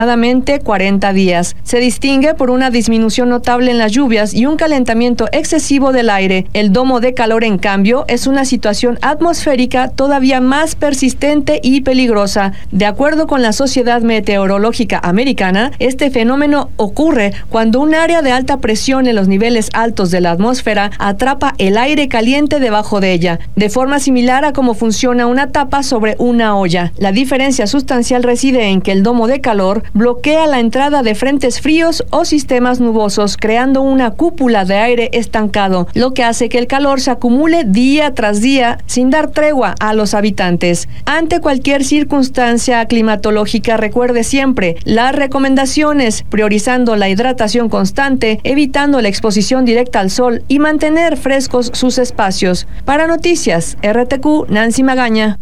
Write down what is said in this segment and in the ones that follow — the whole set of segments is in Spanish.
aproximadamente 40 días. Se distingue por una disminución notable en las lluvias y un calentamiento excesivo del aire. El domo de calor, en cambio, es una situación atmosférica todavía más persistente y peligrosa. De acuerdo con la Sociedad Meteorológica Americana, este fenómeno ocurre cuando un área de alta presión en los niveles altos de la atmósfera atrapa el aire caliente debajo de ella, de forma similar a cómo funciona una tapa sobre una olla. La diferencia sustancial reside en que el domo de calor bloquea la entrada de frentes fríos o sistemas nubosos, creando una cúpula de aire estancado, lo que hace que el calor se acumule día tras día sin dar tregua a los habitantes. Ante cualquier circunstancia climatológica, recuerde siempre las recomendaciones, priorizando la hidratación constante, evitando la exposición directa al sol y mantener frescos sus espacios. Para Noticias RTQ, Nancy Magaña.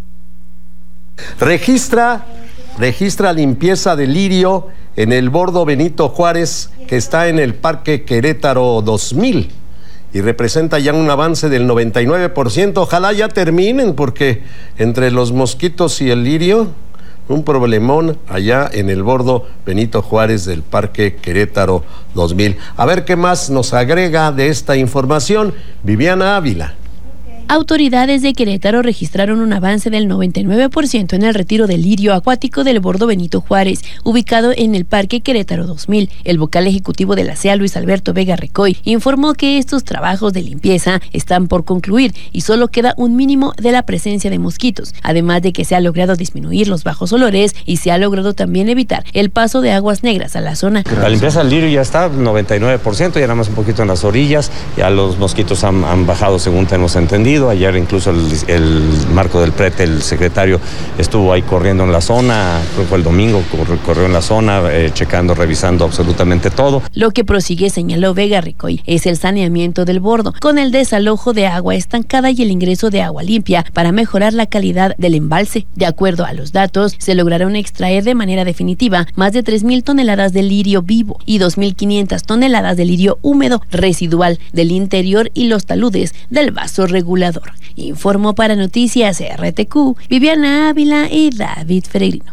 Registra limpieza de lirio en el bordo Benito Juárez, que está en el Parque Querétaro 2000, y representa ya un avance del 99%. Ojalá ya terminen, porque entre los mosquitos y el lirio, un problemón allá en el bordo Benito Juárez del Parque Querétaro 2000. A ver qué más nos agrega de esta información Viviana Ávila. Autoridades de Querétaro registraron un avance del 99% en el retiro del lirio acuático del bordo Benito Juárez, ubicado en el Parque Querétaro 2000. El vocal ejecutivo de la CEA, Luis Alberto Vega Recoy, informó que estos trabajos de limpieza están por concluir y solo queda un mínimo de la presencia de mosquitos, además de que se ha logrado disminuir los bajos olores y se ha logrado también evitar el paso de aguas negras a la zona. La limpieza del lirio ya está 99%, ya nada más un poquito en las orillas, ya los mosquitos han bajado según tenemos entendido. Ayer incluso el Marco del Prete, el secretario, estuvo ahí corriendo en la zona, creo que fue el domingo, corrió en la zona, checando, revisando absolutamente todo. Lo que prosigue, señaló Vega Ricoy, es el saneamiento del bordo, con el desalojo de agua estancada y el ingreso de agua limpia para mejorar la calidad del embalse. De acuerdo a los datos, se lograron extraer de manera definitiva más de 3,000 toneladas de lirio vivo y 2,500 toneladas de lirio húmedo residual del interior y los taludes del vaso regulador. Informó para Noticias RTQ, Viviana Ávila y David Peregrino.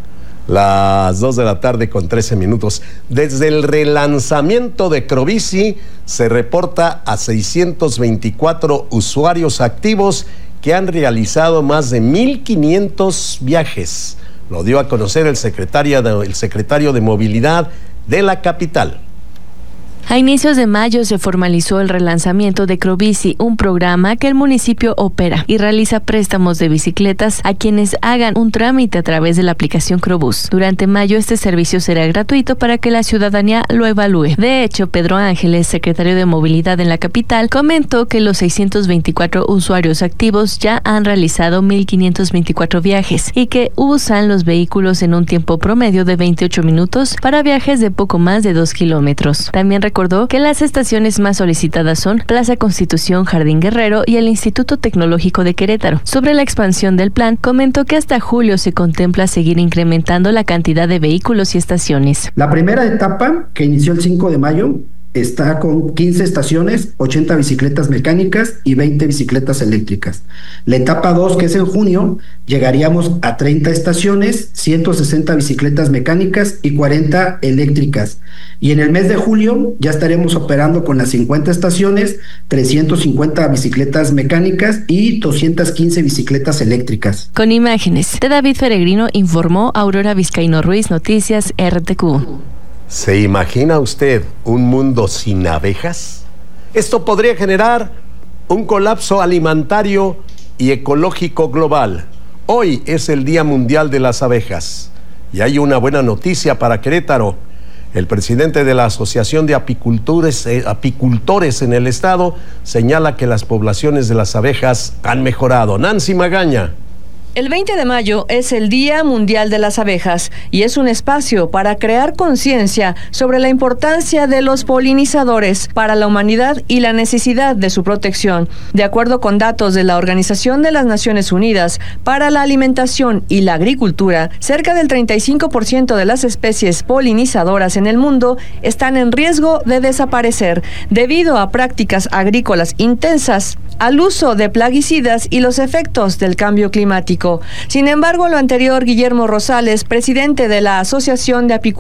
Las 2:13 p.m. Desde el relanzamiento de Crobici se reporta a 624 usuarios activos que han realizado más de 1,500 viajes. Lo dio a conocer el secretario de Movilidad de la capital. A inicios de mayo se formalizó el relanzamiento de Crobici, un programa que el municipio opera y realiza préstamos de bicicletas a quienes hagan un trámite a través de la aplicación Crobús. Durante mayo este servicio será gratuito para que la ciudadanía lo evalúe. De hecho, Pedro Ángeles, secretario de Movilidad en la capital, comentó que los 624 usuarios activos ya han realizado 1,524 viajes y que usan los vehículos en un tiempo promedio de 28 minutos para viajes de poco más de 2 kilómetros. También recordó que las estaciones más solicitadas son Plaza Constitución, Jardín Guerrero y el Instituto Tecnológico de Querétaro. Sobre la expansión del plan, comentó que hasta julio se contempla seguir incrementando la cantidad de vehículos y estaciones. La primera etapa, que inició el 5 de mayo, está con 15 estaciones, 80 bicicletas mecánicas y 20 bicicletas eléctricas. La etapa 2, que es en junio, llegaríamos a 30 estaciones, 160 bicicletas mecánicas y 40 eléctricas. Y en el mes de julio ya estaremos operando con las 50 estaciones, 350 bicicletas mecánicas y 215 bicicletas eléctricas. Con imágenes de David Peregrino, informó Aurora Vizcaíno Ruiz, Noticias RTQ. ¿Se imagina usted un mundo sin abejas? Esto podría generar un colapso alimentario y ecológico global. Hoy es el Día Mundial de las Abejas y hay una buena noticia para Querétaro. El presidente de la Asociación de Apicultores en el estado señala que las poblaciones de las abejas han mejorado. Nancy Magaña. El 20 de mayo es el Día Mundial de las Abejas y es un espacio para crear conciencia sobre la importancia de los polinizadores para la humanidad y la necesidad de su protección. De acuerdo con datos de la Organización de las Naciones Unidas para la Alimentación y la Agricultura, cerca del 35% de las especies polinizadoras en el mundo están en riesgo de desaparecer debido a prácticas agrícolas intensas al uso de plaguicidas y los efectos del cambio climático. Sin embargo, lo anterior, Guillermo Rosales, presidente de la Asociación de Apicultores